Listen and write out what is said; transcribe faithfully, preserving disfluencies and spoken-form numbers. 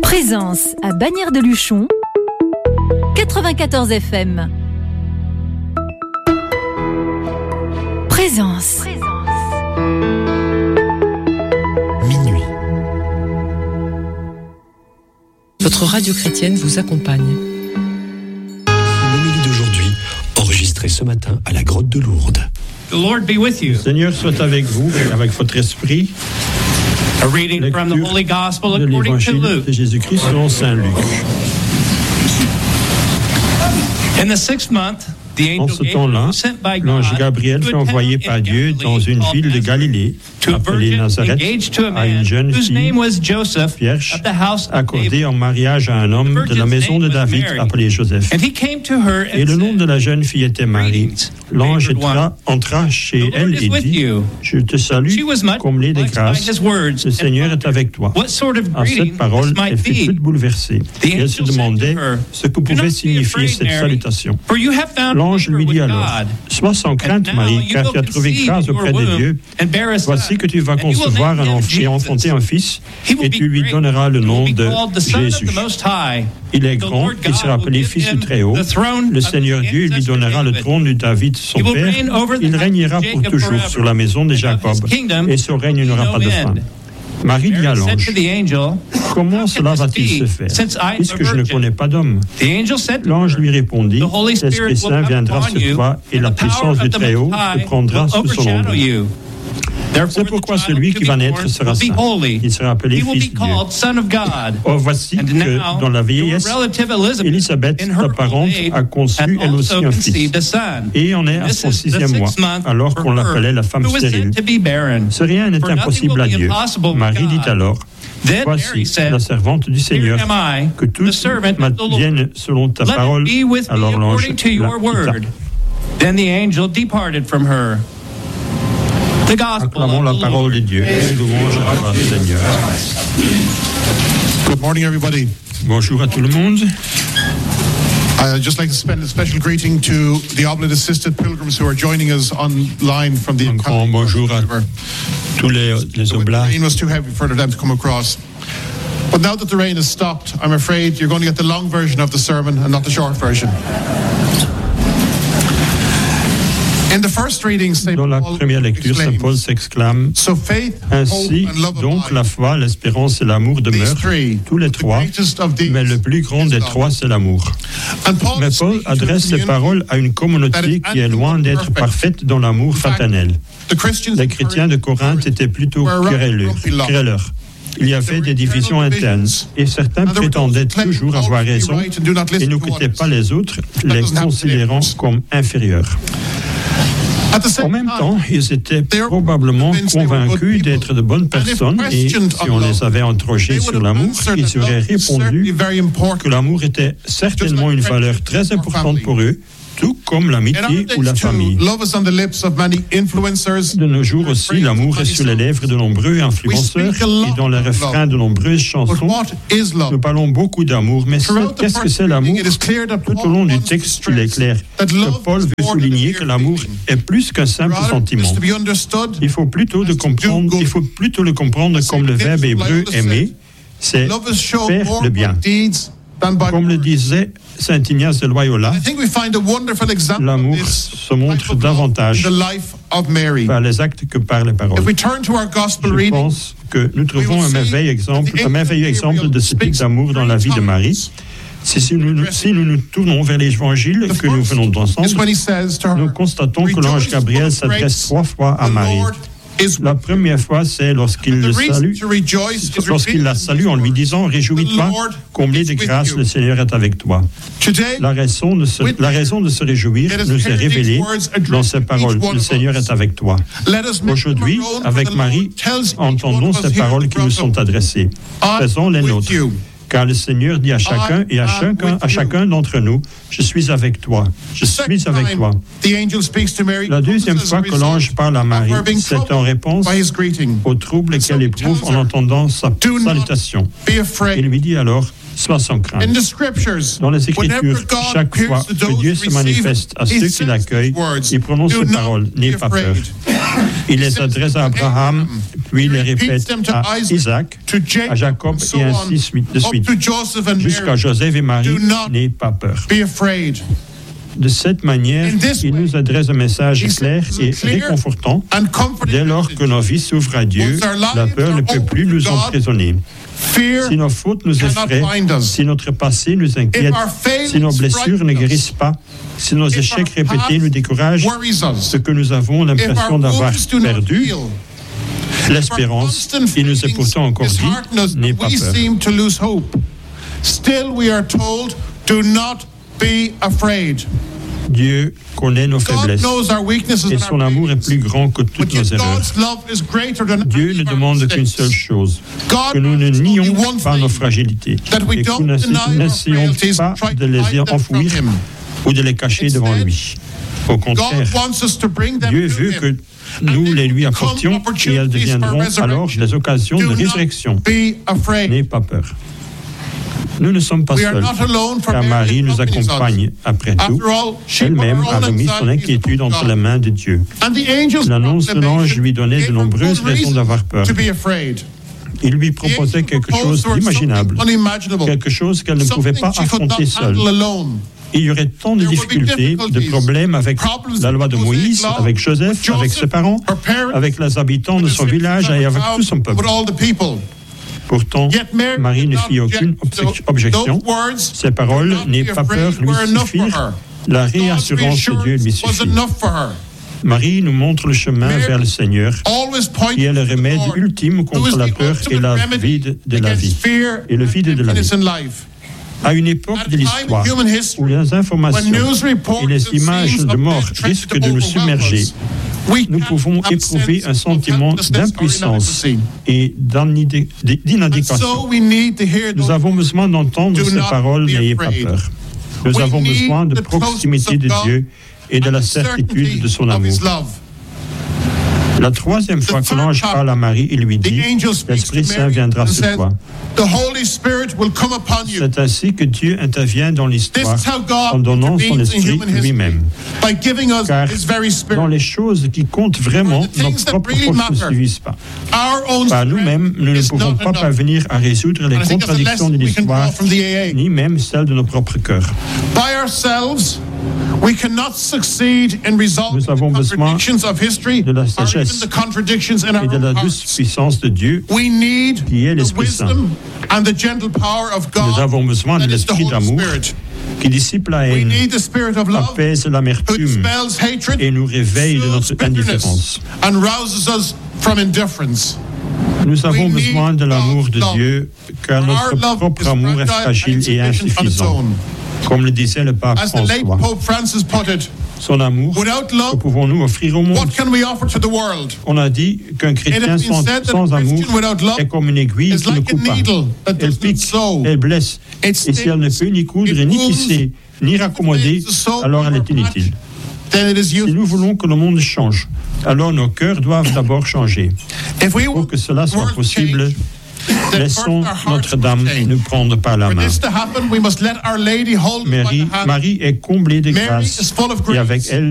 Présence à Bagnères-de-Luchon, quatre-vingt-quatorze F M. Présence. Minuit. Votre radio chrétienne vous accompagne. L'homélie d'aujourd'hui, enregistrée ce matin à la grotte de Lourdes. The Lord be with you. Le Seigneur soit avec vous et avec votre esprit. A reading from the Holy Gospel de according to l'Évangile Luke. de Jésus-Christ selon Saint Luc. In the sixth month, the En angel ce temps-là, Gabriel was sent by l'ange God Gabriel to fut a town envoyé in par Dieu Galilee dans une called ville de Nazareth, Galilée, to a appelée virgin Nazareth, engaged to a à une man jeune whose name fille was Joseph vierge of the house of accordée David. en mariage à un homme de la maison de David appelé Joseph. And he came to her Et and le nom said, de la jeune fille était Marie. Greetings, L'ange favored one. entra, entra chez The Lord elle is et with dit, you. je te salue, She was much comblée de blessed by grâce, his words le and Seigneur est avec toi. What sort of À greeting cette parole, this might elle fut be? toute bouleversée. The Et elle se angel said demandait to her, ce que "Do pouvait not be signifier afraid, cette Mary, salutation. for you have found L'ange favor lui dit with alors, God. sois sans And crainte, now Marie, you car will tu as trouvé conceive grâce in your auprès de womb Dieu. and bear a son, Voici que tu vas and you will concevoir name un him enfant et Jesus. enfanter un fils, He will et be tu lui great. donneras le He will nom be de called the Son of Jésus. the Most High. Il est The grand, Lord il sera God appelé will fils give du him Très-Haut. the throne Le of Seigneur his Dieu lui ancestor donnera le David. trône de David, son He will père. reign over the Il house régnera of pour Jacob toujours forever. sur la maison de And of Jacob, his kingdom et son règne will be n'aura no pas de fin. end. Marie dit à Mary said l'ange, to the angel, comment "How cela can this va-t-il be, se faire, since I am a puisque je ne virgin?" connais pas d'homme? The angel said to L'ange her, lui répondit, "The Holy Spirit l'Esprit will Saint come viendra upon sur you, toi, et and la the power puissance of du the Très-Haut Most High te prendra will sous son overshadow ombre. you. Therefore, C'est the pourquoi child celui to qui be va naître born sera will be saint. holy. Il sera appelé He will Fils be de Dieu. called Son of God. Or voici And que now, dans la your vieillesse, relative Elizabeth, Élisabeth, in ta her old parente, age, a conçu had elle aussi also un fils. conceived a son. Et on est à This son is the sixième mois, sixth month alors for qu'on her, l'appelait la femme who was stérile. said to be barren. Ce rien n'est For nothing impossible à will be Dieu. impossible with Marie dit God. alors, Then voici Mary said, la servante du Seigneur, Here am I, que tout the servant of the Lord. m'advienne selon ta Let parole. it be with me Alors l'ange according to la your quitta. word. Then the angel departed from her. The gospel Acclamons of la the parole Lord. de Dieu. Louange à notre Seigneur. Good morning, everybody. Bonjour à tout le monde. I'd just like to spend a special greeting to the Oblate-assisted pilgrims who are joining us online from the Un grand bonjour à tous les, les The oblats. rain was too heavy for them to come across. But now that the rain has stopped, I'm afraid you're going to get the long version of the sermon and not the short version. In the first reading, Saint Dans la Paul première lecture, Saint Paul exclaims, s'exclame, So faith, ainsi hope, and love donc abide. la foi, l'espérance et l'amour These demeurent, three, tous les but the trois, greatest of these mais le plus grand is des love. trois, c'est l'amour. And Paul Mais is Paul speaking to a adresse ces community paroles à une communauté qui est loin d'être parfaite dans l'amour fraternel. The Christians Les chrétiens de Corinthe étaient plutôt querelleurs. querelleurs. Il y avait des divisions internes et certains prétendaient toujours avoir raison et n'écoutaient pas les autres, les considérant comme inférieurs. En même temps, ils étaient probablement convaincus d'être de bonnes personnes et si on les avait interrogés sur l'amour, ils auraient répondu que l'amour était certainement une valeur très importante pour eux, tout comme l'amitié ou la famille. De nos jours aussi, l'amour est sur les lèvres de nombreux influenceurs et dans les refrains de nombreuses chansons. Nous parlons beaucoup d'amour, mais qu'est-ce que c'est l'amour? Tout au long du texte, il est clair que Paul veut souligner que l'amour est plus qu'un simple sentiment. Il faut plutôt, de comprendre, il faut plutôt le comprendre comme le verbe hébreu aimer, c'est faire le bien. Comme le disait Saint Ignace de Loyola, l'amour se montre davantage par les actes que par les paroles. Je pense que nous trouvons un merveilleux exemple, un merveilleux exemple de ce type d'amour dans la vie de Marie. Si, si, nous, si nous nous tournons vers l'évangile que nous venons d'ensemble, nous constatons que l'ange Gabriel s'adresse trois fois à Marie. La première fois, c'est lorsqu'il le salue, lorsqu'il la salue en lui disant « Réjouis-toi, comblé de grâce, le Seigneur est avec toi ». La raison de se, la raison de se réjouir nous est révélée dans ces paroles « Le Seigneur est avec toi ». Aujourd'hui, avec Marie, entendons ces paroles qui nous sont adressées. Faisons les nôtres. Car le Seigneur dit à chacun et à chacun, à chacun d'entre nous, je suis avec toi, je suis avec toi. La deuxième fois que l'ange parle à Marie, c'est en réponse au trouble qu'elle éprouve en entendant sa salutation. Il lui dit alors, soit sans crainte. In the scriptures, Dans les Écritures, whenever God chaque fois appears to those que Dieu who se receive manifeste à it, ceux he qui says l'accueillent, these words, il prononce "Do ces not paroles, be n'aie pas peur. afraid." Il He les says adresse to à Abraham, Abraham, puis il he les repeats répète them to à Isaac, Isaac, to Jacob, à Jacob and so et on, ainsi de suite, up to Joseph and jusqu'à Mary. Joseph et Marie. Do not N'aie pas peur. be afraid. De cette manière, In this il way, nous adresse un message he clair sends et a clear réconfortant. and comforting Dès lors message. que nos vies s'ouvrent à Dieu, Once our lives la peur ne are peut open plus to nous God, emprisonner. Fear Si nos fautes nous cannot effraient, bind us. si notre passé nous inquiète, If our failings si nos blessures ne frighten us, guérissent pas, si nos if échecs our répétés past nous découragent, worries us, ce que nous avons if l'impression our d'avoir wounds do not perdu, heal, l'espérance, if our constant il nous est feelings pourtant encore dit, dishearten us, n'aie pas we peur. seem to lose hope. Still we are told, do not be afraid. Dieu connaît nos God faiblesses knows our weaknesses et and son our amour est failings. plus grand que But toutes nos yet erreurs. God's love is greater than Dieu any ne of our demande qu'une mistakes. seule chose, God que nous ne asks nions only one pas nos thing, fragilités that we et que don't nous n'essa- deny our n'essayons frailties pas and try de to les hide them from enfouir him. ou de les cacher Instead, devant lui. Au God contraire, wants us to bring them Dieu to veut him. que nous And les lui they become apportions et elles opportunities deviendront for resurrection. alors des occasions de Do not résurrection. be afraid. N'aie pas peur. Nous ne sommes pas We are seuls, not alone, for car Mary Marie nous accompanies us. accompagne. Après tout, After all, she put elle-même her a own remis son anxieties inquiétude upon entre God. les mains de Dieu. And the angel's L'annonce de l'ange proclamation lui donnait de gave her nombreuses good raisons reason d'avoir peur. to be afraid. Il lui The proposait angel quelque proposed chose to her d'imaginable, something unimaginable, quelque chose qu'elle ne pouvait something pas she could not affronter seule. handle alone. Il y aurait tant de There would be difficultés, de difficulties, problèmes avec problems la loi de with the Moïse, law, avec Joseph, with Joseph, avec ses parents, her parents, avec les habitants de with son the village citizens et of avec the tout son town, peuple. with all the people. Pourtant, Yet Mary Marie did ne not fit aucune object. obje- objection. Those words, Ses paroles, "Do not n'aie be pas afraid," peur, lui were enough for suffirent. her. La God's réassurance de Dieu lui reassurance was suffit. enough for her. Marie nous montre le chemin Mary vers le Seigneur, always pointed qui est le to the remède Lord, ultime who contre is la the peur et ultimate la remedy vide de la against vie fear et le vide de la emptiness vie. in life. À une époque At a de time in l'histoire human où history, les informations when news reports et les and images scenes de of mort death threaten risquent to de nous overwhelm submerger, us, we nous can't pouvons have éprouver sense un of sentiment helplessness or d'impuissance inadequacy. et d'inidi- And d'inadéquation. so we need to hear Nous those avons besoin d'entendre Do ces not paroles, be n'ayez pas afraid. peur. Nous We avons need besoin de the proximité closeness de of Dieu et de and la the certitude certainty de son of amour. his love. La troisième fois que third l'ange time, parle à Marie, il lui The dit, angel speaks l'Esprit to Saint Mary viendra and sur says, toi. "The Holy Spirit will come upon you." C'est ainsi que Dieu intervient dans This l'histoire is how God en donnant son intervenes in esprit human history, lui-même. by giving us Car his very dans spirit. les choses qui comptent vraiment, For the nos things that propres really forces ne matter, suffisent pas. Our own Par strength nous-mêmes, nous ne is pouvons not pas enough. parvenir à résoudre les And I think that's a contradictions lesson de we can draw l'histoire, from the A A. ni même celles de nos propres cœurs. By ourselves, we cannot succeed in resolving Nous avons the besoin contradictions of history de la or sagesse even the contradictions in our et de la own douce hearts. puissance de Dieu. We need qui est the l'Esprit Saint. wisdom and the gentle power of God. Nous avons besoin de that is the l'esprit Holy d'amour Spirit. qui dissipe la We haine, need the spirit of love, apaise who l'amertume dispels hatred, et nous réveille de soothes notre bitterness, indifférence. and rouses us from indifference. Nous avons We besoin need de l'amour de love. Dieu, car Our notre love propre is amour est fragile fragile and et insufficient on its insuffisant. own. Comme le disait le pape As the late François, Pope Francis put it, son amour, without que love, pouvons-nous offrir au monde? what can we offer to the world? On a dit qu'un It chrétien has been sans, said that sans a amour Christian without love est comme une aiguille is qui ne like a coupe pas. needle that Elle does not pique, sew. elle blesse, It et si elle ne stings, peut ni coudre, it ni wounds, tisser, ni raccommoder, the soul alors elle or est inutile. Then it is Si useless. nous voulons que le monde change, alors nos cœurs doivent d'abord changer. If we Pour want que cela soit world possible, change, then laissons first our hearts Notre-Dame must change. nous prendre par la For main. this to happen, we must let Our Lady hold us by Marie, the hand. Marie est comblée de Mary grâce is full of et avec grace. elle,